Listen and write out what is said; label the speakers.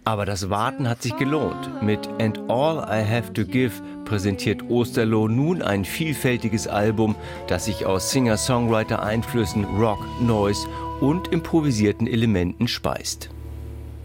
Speaker 1: Aber das Warten hat sich gelohnt. Mit And All I Have to Give präsentiert Osterloh nun ein vielfältiges Album, das sich aus Singer-Songwriter-Einflüssen, Rock, Noise und improvisierten Elementen speist.